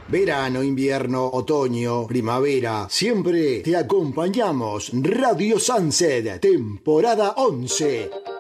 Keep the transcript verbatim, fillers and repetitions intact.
Verano, invierno, otoño, primavera, siempre te acompañamos. Radio Sunset, temporada once.